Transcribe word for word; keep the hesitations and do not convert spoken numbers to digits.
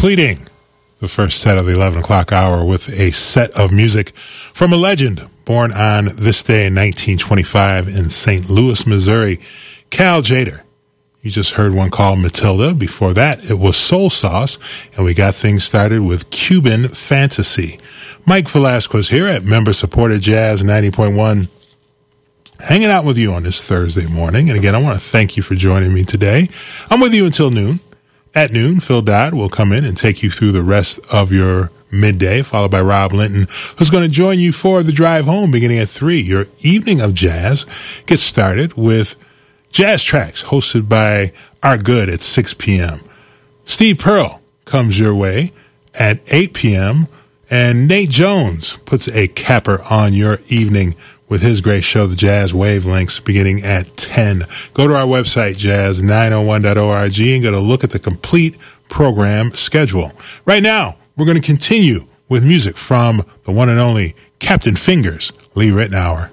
Completing the first set of the eleven o'clock hour with a set of music from a legend born on this day in nineteen twenty-five in Saint Louis, Missouri, Cal Tjader. You just heard one called Matilda. Before that, it was Soul Sauce, and we got things started with Cuban Fantasy. Mike Velasquez here at member-supported Jazz ninety point one, hanging out with you on this Thursday morning. And again, I want to thank you for joining me today. I'm with you until noon. At noon, Phil Dodd will come in and take you through the rest of your midday, followed by Rob Linton, who's going to join you for the drive home beginning at three. Your evening of jazz gets started with Jazz Tracks, hosted by Our Good at six p.m. Steve Pearl comes your way at eight p.m., and Nate Jones puts a capper on your evening with his great show, The Jazz Wavelengths, beginning at ten. Go to our website, jazz nine oh one dot org, and get a look at the complete program schedule. Right now, we're going to continue with music from the one and only Captain Fingers, Lee Ritenour.